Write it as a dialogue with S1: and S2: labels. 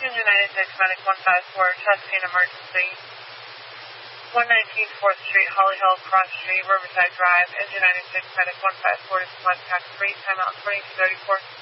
S1: Engine 96, Medic 154, chest pain emergency. 119 4th Street, Holly Hill, Cross Street, Riverside Drive. Engine 96, Medic 154 to select tax 3, timeout 2234.